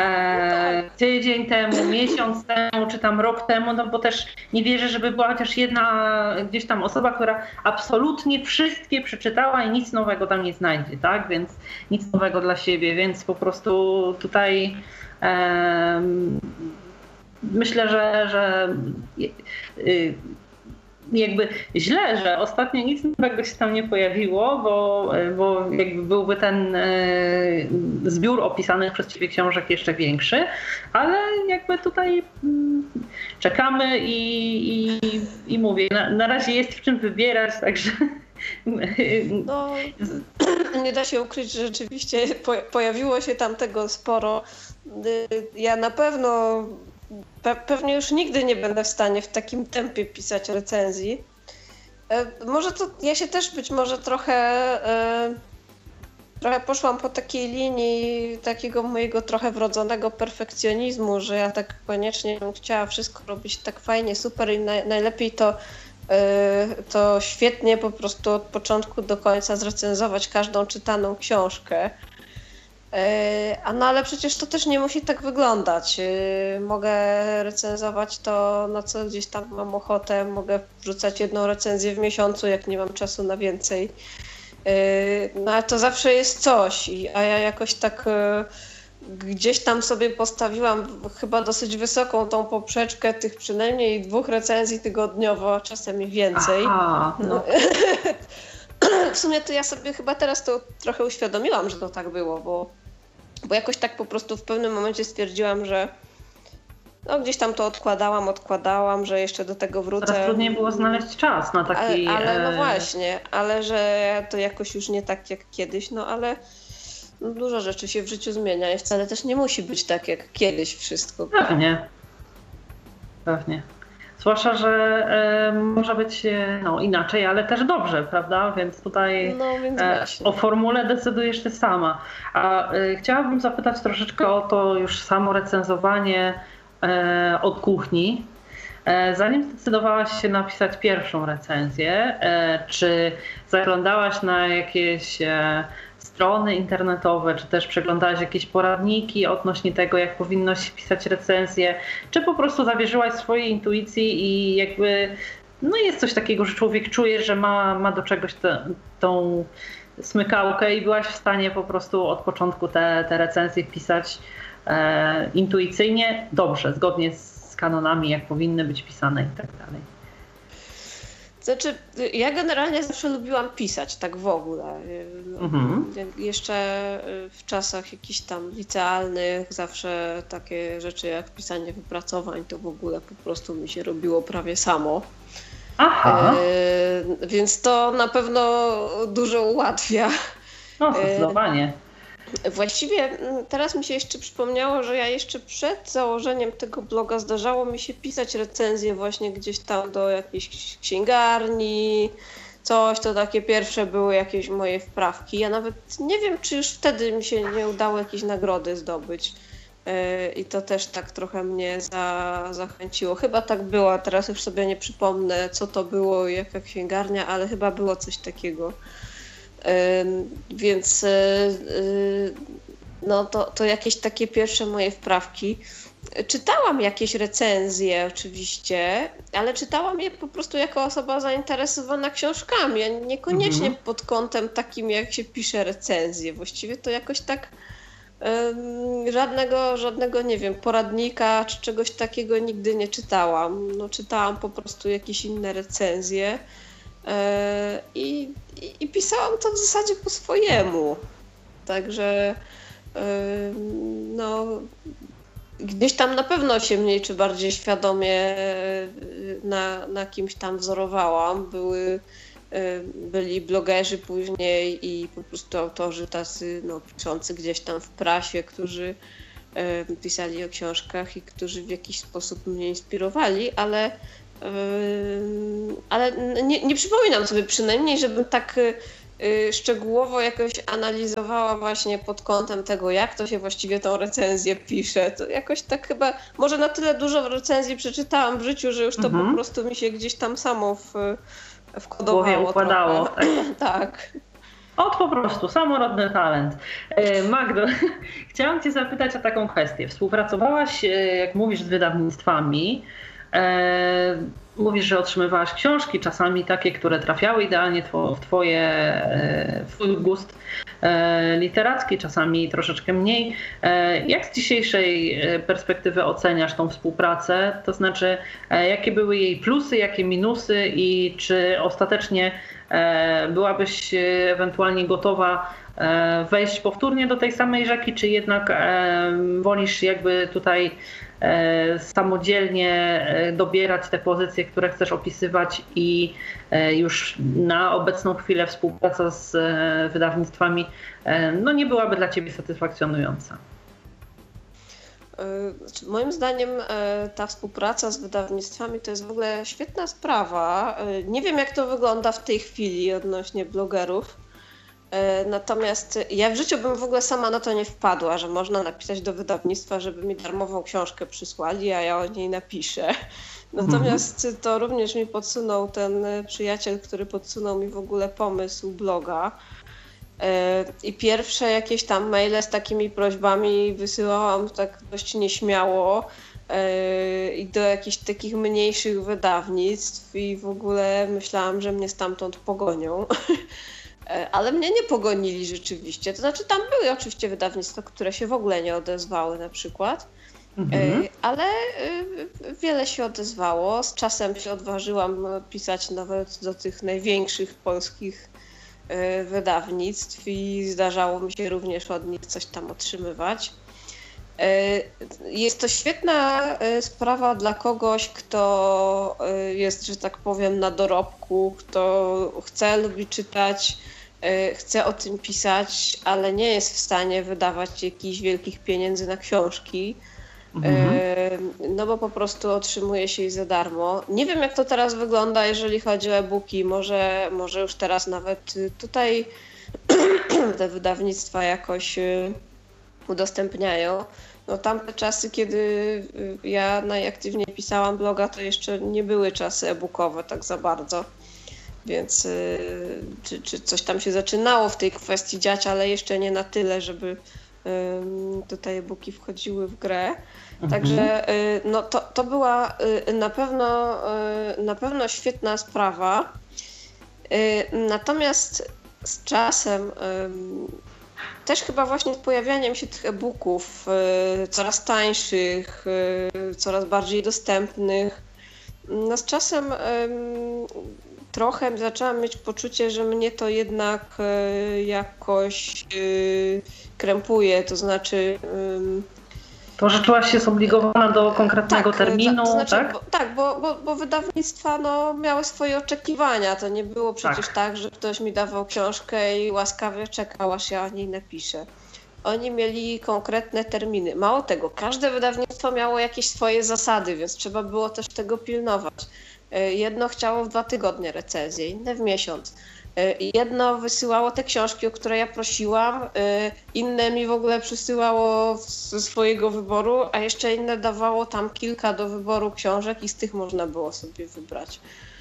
tydzień temu, miesiąc temu, czy tam rok temu, no bo też nie wierzę, żeby była chociaż jedna gdzieś tam osoba, która absolutnie wszystkie przeczytała i nic nowego tam nie znajdzie, tak? Więc nic nowego dla siebie, więc po prostu tutaj um, myślę, że, że y, jakby źle, że ostatnio nic nowego się tam nie pojawiło, bo, bo jakby byłby ten zbiór opisanych przez Ciebie książek jeszcze większy, ale jakby tutaj czekamy i, i, i mówię, na, na razie jest w czym wybierać, także... No, nie da się ukryć, że rzeczywiście pojawiło się tam tego sporo. Ja na pewno Pe- pewnie już nigdy nie będę w stanie w takim tempie pisać recenzji. E, może to ja się też być może trochę, e, trochę poszłam po takiej linii takiego mojego trochę wrodzonego perfekcjonizmu, że ja tak koniecznie bym chciała wszystko robić tak fajnie, super i na- najlepiej to, e, to świetnie po prostu od początku do końca zrecenzować każdą czytaną książkę. A no ale przecież to też nie musi tak wyglądać. Mogę recenzować to, na co gdzieś tam mam ochotę, mogę wrzucać jedną recenzję w miesiącu, jak nie mam czasu na więcej. No ale to zawsze jest coś, a ja jakoś tak gdzieś tam sobie postawiłam chyba dosyć wysoką tą poprzeczkę tych przynajmniej dwóch recenzji tygodniowo, czasem i więcej. Aha, no. W sumie to ja sobie chyba teraz to trochę uświadomiłam, że to tak było, bo, bo jakoś tak po prostu w pewnym momencie stwierdziłam, że no gdzieś tam to odkładałam, odkładałam, że jeszcze do tego wrócę. Teraz trudniej było znaleźć czas na taki... Ale, ale no właśnie, ale że to jakoś już nie tak jak kiedyś, no ale no dużo rzeczy się w życiu zmienia i wcale też nie musi być tak jak kiedyś wszystko. Pewnie. Pewnie. Zwłaszcza, że e, może być no, inaczej, ale też dobrze, prawda? Więc tutaj no, więc e, o formule decydujesz Ty sama. A e, chciałabym zapytać troszeczkę o to już samo recenzowanie e, od kuchni. E, zanim zdecydowałaś się napisać pierwszą recenzję, e, czy zaglądałaś na jakieś e, strony internetowe, czy też przeglądałaś jakieś poradniki odnośnie tego, jak powinno się pisać recenzję, czy po prostu zawierzyłaś swojej intuicji i jakby no jest coś takiego, że człowiek czuje, że ma, ma do czegoś te, tą smykałkę i byłaś w stanie po prostu od początku te, te recenzje pisać e, intuicyjnie, dobrze, zgodnie z kanonami, jak powinny być pisane i tak dalej. Znaczy, ja generalnie zawsze lubiłam pisać, tak w ogóle. Mhm. Jeszcze w czasach jakichś tam licealnych zawsze takie rzeczy jak pisanie wypracowań to w ogóle po prostu mi się robiło prawie samo. Aha. E, więc to na pewno dużo ułatwia. No, zdecydowanie. Właściwie teraz mi się jeszcze przypomniało, że ja jeszcze przed założeniem tego bloga zdarzało mi się pisać recenzje właśnie gdzieś tam do jakiejś księgarni, coś, to takie pierwsze były jakieś moje wprawki. Ja nawet nie wiem, czy już wtedy mi się nie udało jakieś nagrody zdobyć. I to też tak trochę mnie za, zachęciło. Chyba tak było, teraz już sobie nie przypomnę, co to było, jaka księgarnia, ale chyba było coś takiego. Więc no to, to jakieś takie pierwsze moje wprawki. czytałam jakieś recenzje oczywiście, ale czytałam je po prostu jako osoba zainteresowana książkami, a niekoniecznie mhm. pod kątem takim, jak się pisze recenzje. Właściwie to jakoś tak um, żadnego, żadnego, nie wiem, poradnika czy czegoś takiego nigdy nie czytałam. No, czytałam po prostu jakieś inne recenzje yy, i, i, i pisałam to w zasadzie po swojemu. Także yy, no... Gdzieś tam na pewno się mniej czy bardziej świadomie na, na kimś tam wzorowałam. Były, byli blogerzy później i po prostu autorzy tacy no, piszący gdzieś tam w prasie, którzy pisali o książkach i którzy w jakiś sposób mnie inspirowali, ale, ale nie, nie przypominam sobie przynajmniej, żebym tak szczegółowo jakoś analizowała właśnie pod kątem tego, jak to się właściwie tą recenzję pisze. To jakoś tak chyba, może na tyle dużo recenzji przeczytałam w życiu, że już to mhm. po prostu mi się gdzieś tam samo w, wkodowało. W głowie układało. Tak. tak. Ot po prostu, samorodny talent. Magdo, chciałam cię zapytać o taką kwestię. Współpracowałaś, jak mówisz, z wydawnictwami. Mówisz, że otrzymywałaś książki, czasami takie, które trafiały idealnie w twoje, w twój gust literacki, czasami troszeczkę mniej. Jak z dzisiejszej perspektywy oceniasz tą współpracę? To znaczy, jakie były jej plusy, jakie minusy i czy ostatecznie byłabyś ewentualnie gotowa wejść powtórnie do tej samej rzeki, czy jednak wolisz jakby tutaj samodzielnie dobierać te pozycje, które chcesz opisywać i już na obecną chwilę współpraca z wydawnictwami no nie byłaby dla ciebie satysfakcjonująca? Moim zdaniem ta współpraca z wydawnictwami to jest w ogóle świetna sprawa. Nie wiem, jak to wygląda w tej chwili odnośnie blogerów. Natomiast ja w życiu bym w ogóle sama na to nie wpadła, że można napisać do wydawnictwa, żeby mi darmową książkę przysłali, a ja o niej napiszę. Natomiast mhm. to również mi podsunął ten przyjaciel, który podsunął mi w ogóle pomysł bloga. I pierwsze jakieś tam maile z takimi prośbami wysyłałam tak dość nieśmiało i do jakichś takich mniejszych wydawnictw i w ogóle myślałam, że mnie stamtąd pogonią. Ale mnie nie pogonili rzeczywiście. To znaczy tam były oczywiście wydawnictwa, które się w ogóle nie odezwały na przykład, mhm. ale wiele się odezwało. Z czasem się odważyłam pisać nawet do tych największych polskich wydawnictw i zdarzało mi się również od nich coś tam otrzymywać. Jest to świetna sprawa dla kogoś, kto jest, że tak powiem, na dorobku, kto chce, lubi czytać, chce o tym pisać, ale nie jest w stanie wydawać jakichś wielkich pieniędzy na książki, mhm. no bo po prostu otrzymuje się ich za darmo. Nie wiem, jak to teraz wygląda, jeżeli chodzi o e-booki. Może, może już teraz nawet tutaj te wydawnictwa jakoś udostępniają. No tamte czasy, kiedy ja najaktywniej pisałam bloga, to jeszcze nie były czasy e-bookowe tak za bardzo. Więc czy, czy coś tam się zaczynało w tej kwestii dziać, ale jeszcze nie na tyle, żeby tutaj e-booki wchodziły w grę. Mhm. Także no, to, to była na pewno, na pewno świetna sprawa. Natomiast z czasem też chyba właśnie z pojawianiem się tych e-booków coraz tańszych, coraz bardziej dostępnych, no z czasem trochę zaczęłam mieć poczucie, że mnie to jednak jakoś krępuje, to znaczy... To, że czułaś się zobligowana do konkretnego tak, terminu, to znaczy, tak? Bo, tak, bo, bo, bo wydawnictwa no, miały swoje oczekiwania. To nie było przecież tak. tak, że ktoś mi dawał książkę i łaskawie czekał, aż ja o niej napiszę. Oni mieli konkretne terminy. Mało tego, każde wydawnictwo miało jakieś swoje zasady, więc trzeba było też tego pilnować. Jedno chciało w dwa tygodnie recenzję, inne w miesiąc. Jedno wysyłało te książki, o które ja prosiłam, inne mi w ogóle przysyłało ze swojego wyboru, a jeszcze inne dawało tam kilka do wyboru książek i z tych można było sobie wybrać.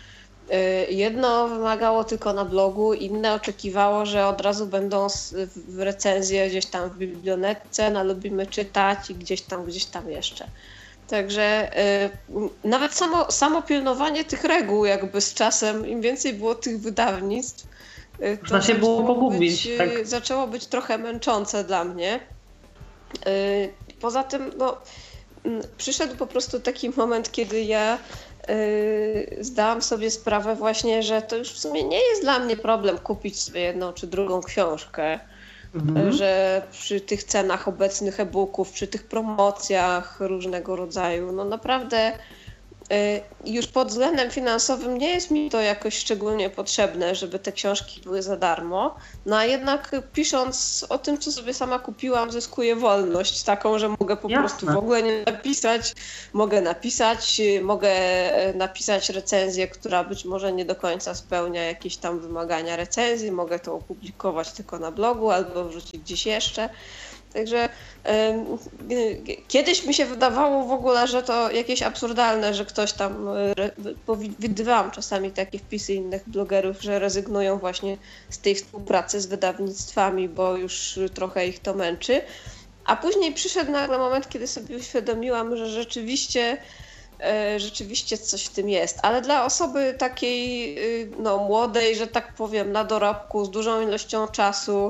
Jedno wymagało tylko na blogu, inne oczekiwało, że od razu będą recenzje gdzieś tam w bibliotece, na Lubimy Czytać i gdzieś tam, gdzieś tam jeszcze. Także y, nawet samo, samo pilnowanie tych reguł jakby z czasem, im więcej było tych wydawnictw, y, to można się było pogubić. Być, tak. y, zaczęło być trochę męczące dla mnie. Y, poza tym no, y, przyszedł po prostu taki moment, kiedy ja y, zdałam sobie sprawę właśnie, że to już w sumie nie jest dla mnie problem kupić sobie jedną czy drugą książkę. Mhm. Że przy tych cenach obecnych e-booków, przy tych promocjach różnego rodzaju, no naprawdę już pod względem finansowym nie jest mi to jakoś szczególnie potrzebne, żeby te książki były za darmo, no a jednak pisząc o tym, co sobie sama kupiłam, zyskuję wolność taką, że mogę po Jasne. prostu w ogóle nie napisać, mogę napisać, mogę napisać recenzję, która być może nie do końca spełnia jakieś tam wymagania recenzji, mogę to opublikować tylko na blogu albo wrzucić gdzieś jeszcze. Także y, kiedyś mi się wydawało w ogóle, że to jakieś absurdalne, że ktoś tam, bo widywałam czasami takie wpisy innych blogerów, że rezygnują właśnie z tej współpracy z wydawnictwami, bo już trochę ich to męczy. A później przyszedł nagle moment, kiedy sobie uświadomiłam, że rzeczywiście, y, rzeczywiście coś w tym jest. Ale dla osoby takiej y, no, młodej, że tak powiem, na dorobku, z dużą ilością czasu,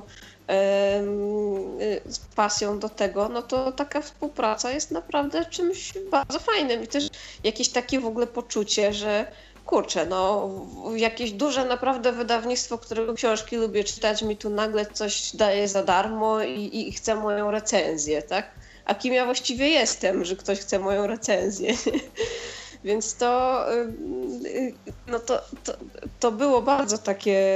z pasją do tego, no to taka współpraca jest naprawdę czymś bardzo fajnym i też jakieś takie w ogóle poczucie, że kurczę, no jakieś duże naprawdę wydawnictwo, którego książki lubię czytać, mi tu nagle coś daje za darmo i, i chce moją recenzję, tak? A kim ja właściwie jestem, że ktoś chce moją recenzję? Więc to, no to, to, to było bardzo takie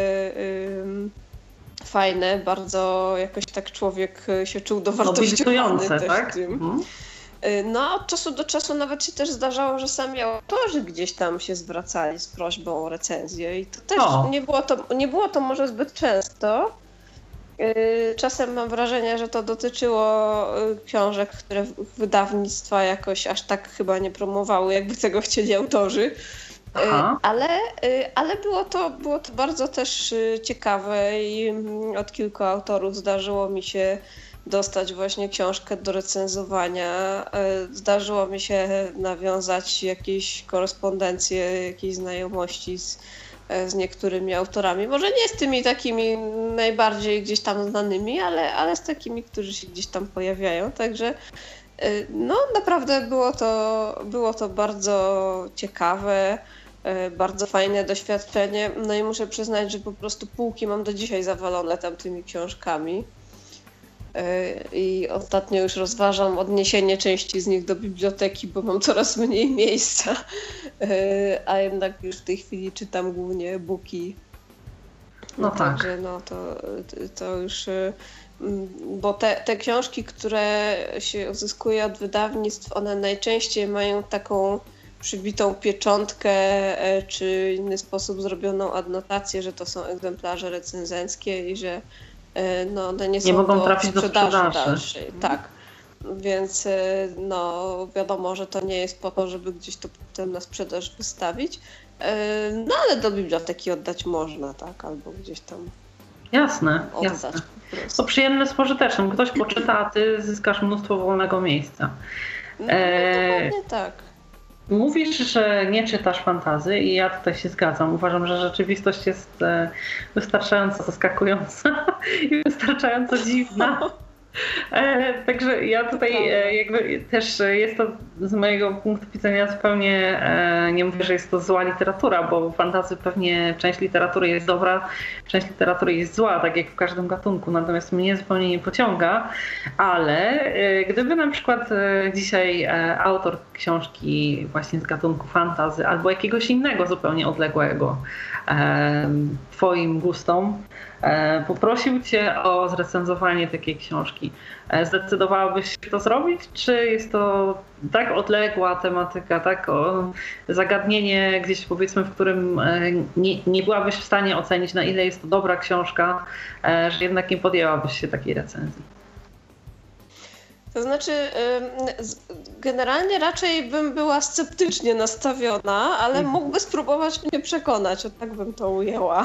fajne, bardzo jakoś tak człowiek się czuł dowartościowany też tak? tym. Mhm. No a od czasu do czasu nawet się też zdarzało, że sami autorzy gdzieś tam się zwracali z prośbą o recenzję i to też nie było to, nie było to może zbyt często. Czasem mam wrażenie, że to dotyczyło książek, które wydawnictwa jakoś aż tak chyba nie promowały, jakby tego chcieli autorzy. Ale, ale było to, było to bardzo też ciekawe i od kilku autorów zdarzyło mi się dostać właśnie książkę do recenzowania. Zdarzyło mi się nawiązać jakieś korespondencje, jakieś znajomości z, z niektórymi autorami. Może nie z tymi takimi najbardziej gdzieś tam znanymi, ale, ale z takimi, którzy się gdzieś tam pojawiają. Także no naprawdę było to, było to bardzo ciekawe, bardzo fajne doświadczenie. No i muszę przyznać, że po prostu półki mam do dzisiaj zawalone tamtymi książkami. I ostatnio już rozważam odniesienie części z nich do biblioteki, bo mam coraz mniej miejsca. A jednak już w tej chwili czytam głównie e-booki. No tak. Także no to, to już... Bo te, te książki, które się uzyskuje od wydawnictw, one najczęściej mają taką przybitą pieczątkę czy inny sposób zrobioną adnotację, że to są egzemplarze recenzenckie i że no, one nie są nie mogą do trafić do sprzedaży sprzedaży. dalszej. Mhm. Tak. Więc no, wiadomo, że to nie jest po to, żeby gdzieś to potem na sprzedaż wystawić. No ale do biblioteki oddać można, tak? Albo gdzieś tam Jasne, oddać. jasne. To przyjemne z pożytecznym. Ktoś poczyta, a ty zyskasz mnóstwo wolnego miejsca. No, e... dokładnie tak. Mówisz, że nie czytasz fantasy i ja tutaj się zgadzam. Uważam, że rzeczywistość jest wystarczająco zaskakująca i wystarczająco dziwna. E, także ja tutaj e, jakby też jest to z mojego punktu widzenia zupełnie, e, nie mówię, że jest to zła literatura, bo fantasy pewnie część literatury jest dobra, część literatury jest zła, tak jak w każdym gatunku, natomiast mnie zupełnie nie pociąga, ale e, gdyby na przykład e, dzisiaj e, autor książki właśnie z gatunku fantasy albo jakiegoś innego zupełnie odległego e, twoim gustom e, poprosił cię o zrecenzowanie takiej książki, zdecydowałabyś się to zrobić? Czy jest to tak odległa tematyka, tak o zagadnienie gdzieś powiedzmy, w którym nie, nie byłabyś w stanie ocenić, na ile jest to dobra książka, że jednak nie podjęłabyś się takiej recenzji? To znaczy, generalnie raczej bym była sceptycznie nastawiona, ale mhm. mógłby spróbować mnie przekonać, o tak bym to ujęła.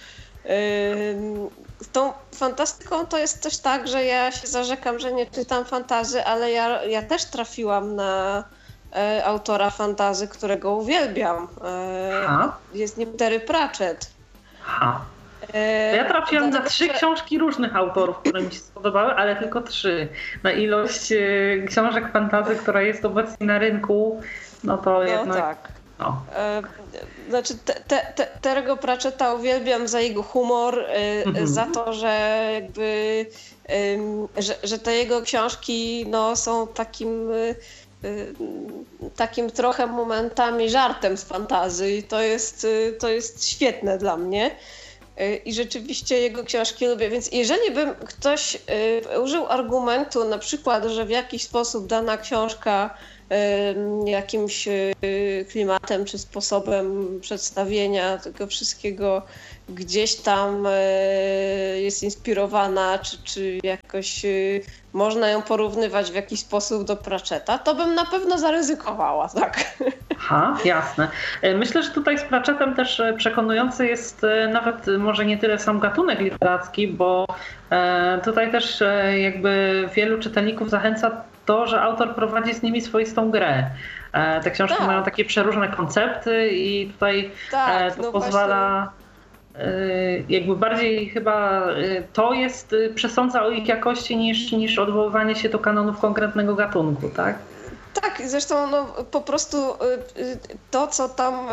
Z tą fantastyką to jest też tak, że ja się zarzekam, że nie czytam fantasy, ale ja, ja też trafiłam na e, autora fantasy, którego uwielbiam. E, jest nim Terry Pratchett. Aha. Ja trafiłam na trzy książki różnych autorów, które mi się spodobały, ale tylko trzy. Na ilość książek fantasy, która jest obecnie na rynku, no to no jednak... Tak. No. Znaczy te, te, te, Terry'ego Pratchetta uwielbiam za jego humor, mhm. za to, że jakby że, że te jego książki no, są takim takim trochę momentami żartem z fantasy i to jest, to jest świetne dla mnie. I rzeczywiście jego książki lubię, więc jeżeli bym ktoś y, użył argumentu na przykład, że w jakiś sposób dana książka y, jakimś y, klimatem czy sposobem przedstawienia tego wszystkiego gdzieś tam y, jest inspirowana, czy, czy jakoś y, można ją porównywać w jakiś sposób do Pratchetta, to bym na pewno zaryzykowała, tak. Aha, jasne. Myślę, że tutaj z Pratchettem też przekonujący jest nawet może nie tyle sam gatunek literacki, bo tutaj też jakby wielu czytelników zachęca to, że autor prowadzi z nimi swoistą grę. Te książki tak. mają takie przeróżne koncepty i tutaj tak, to no pozwala... Właśnie... jakby bardziej chyba to jest przesądza o ich jakości niż, niż odwoływanie się do kanonów konkretnego gatunku, tak? Tak, zresztą no, po prostu to, co tam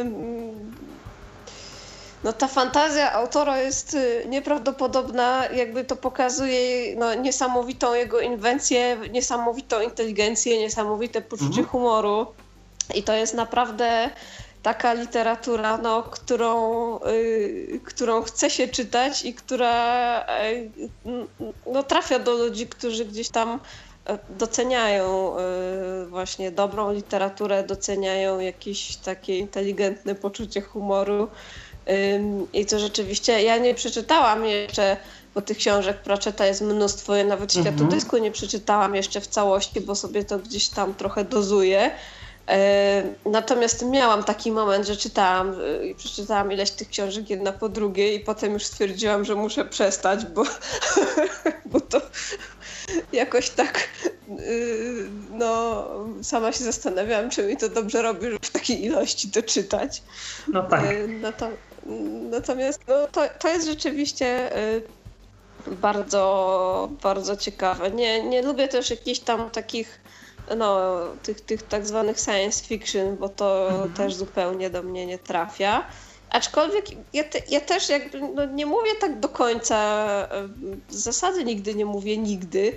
no, ta fantazja autora jest nieprawdopodobna, jakby to pokazuje no, niesamowitą jego inwencję, niesamowitą inteligencję, niesamowite poczucie mhm. humoru i to jest naprawdę taka literatura, no, którą, y, którą chce się czytać i która y, no, trafia do ludzi, którzy gdzieś tam doceniają y, właśnie dobrą literaturę, doceniają jakieś takie inteligentne poczucie humoru. Y, I to rzeczywiście, ja nie przeczytałam jeszcze, bo tych książek Pratchetta jest mnóstwo, ja nawet mhm. Światodysku nie przeczytałam jeszcze w całości, bo sobie to gdzieś tam trochę dozuję. Natomiast miałam taki moment, że czytałam i przeczytałam ileś tych książek jedna po drugiej i potem już stwierdziłam, że muszę przestać, bo, bo to jakoś tak no sama się zastanawiałam, czy mi to dobrze robi, żeby w takiej ilości to czytać. No tak. Natomiast no, to, to jest rzeczywiście bardzo, bardzo ciekawe. Nie, nie lubię też jakichś tam takich no, tych, tych tak zwanych science fiction, bo to mhm. też zupełnie do mnie nie trafia. Aczkolwiek ja, te, ja też jakby no, nie mówię tak do końca, z zasady nigdy nie mówię nigdy.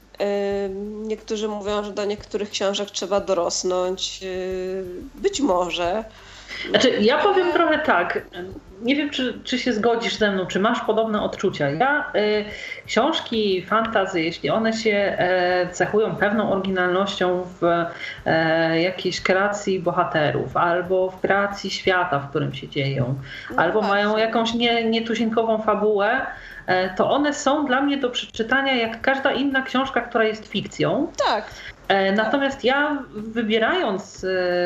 Niektórzy mówią, że do niektórych książek trzeba dorosnąć. Być może. Znaczy, ja powiem trochę tak, nie wiem, czy, czy się zgodzisz ze mną, czy masz podobne odczucia. Ja y, książki fantasy, jeśli one się y, cechują pewną oryginalnością w y, jakiejś kreacji bohaterów, albo w kreacji świata, w którym się dzieją, no albo właśnie. mają jakąś nie, nietuzinkową fabułę, y, to one są dla mnie do przeczytania jak każda inna książka, która jest fikcją. Tak. Natomiast ja wybierając,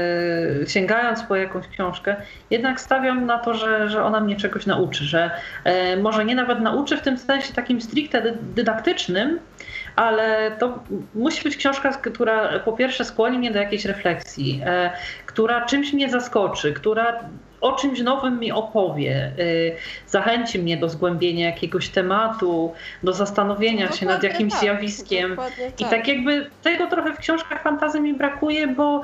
sięgając po jakąś książkę, jednak stawiam na to, że, że ona mnie czegoś nauczy, że może nie nawet nauczy w tym sensie takim stricte dydaktycznym, ale to musi być książka, która po pierwsze skłoni mnie do jakiejś refleksji, która czymś mnie zaskoczy, która o czymś nowym mi opowie, zachęci mnie do zgłębienia jakiegoś tematu, do zastanowienia dokładnie się nad jakimś tak, zjawiskiem. Tak. I tak jakby tego trochę w książkach fantasy mi brakuje, bo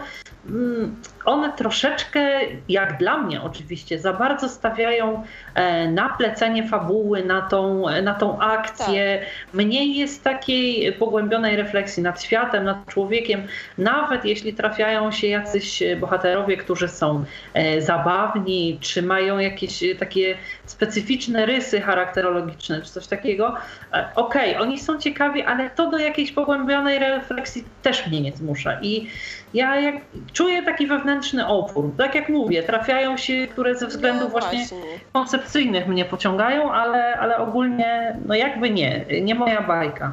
one troszeczkę, jak dla mnie oczywiście, za bardzo stawiają na plecenie fabuły, na tą, na tą akcję. Tak. Mniej jest takiej pogłębionej refleksji nad światem, nad człowiekiem, nawet jeśli trafiają się jacyś bohaterowie, którzy są zabawni, czy mają jakieś takie specyficzne rysy charakterologiczne, czy coś takiego. Okej, okay, oni są ciekawi, ale to do jakiejś pogłębionej refleksji też mnie nie zmusza. I ja jak czuję taki wewnętrzny opór. Tak jak mówię, trafiają się, które ze względów no właśnie. właśnie koncepcyjnych mnie pociągają, ale, ale ogólnie no jakby nie, nie moja bajka.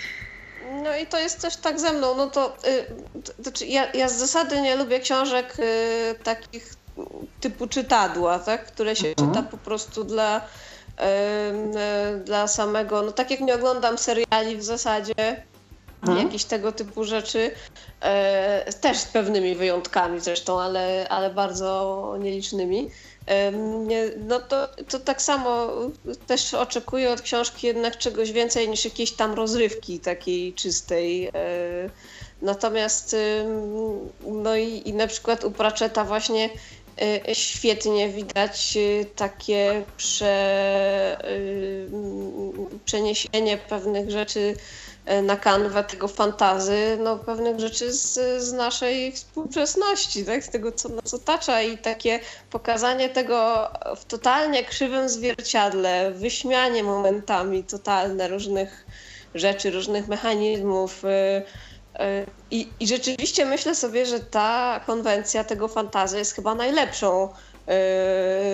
No i to jest też tak ze mną, no to, to, to ja, ja z zasady nie lubię książek y, takich typu czytadła, tak, które się mhm. czyta po prostu dla, y, y, dla samego, no tak jak nie oglądam seriali w zasadzie, mhm. jakieś tego typu rzeczy. E, też z pewnymi wyjątkami zresztą, ale, ale bardzo nielicznymi. E, no to, to tak samo też oczekuję od książki jednak czegoś więcej niż jakiejś tam rozrywki takiej czystej. E, natomiast no i, i na przykład u Pratchetta właśnie świetnie widać takie prze, przeniesienie pewnych rzeczy na kanwę tego fantazy, no pewnych rzeczy z, z naszej współczesności, tak? Z tego, co nas otacza i takie pokazanie tego w totalnie krzywym zwierciadle, wyśmianie momentami totalne różnych rzeczy, różnych mechanizmów. I, I rzeczywiście myślę sobie, że ta konwencja tego fantazy jest chyba najlepszą,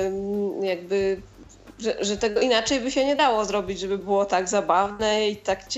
jakby, że, że tego inaczej by się nie dało zrobić, żeby było tak zabawne i tak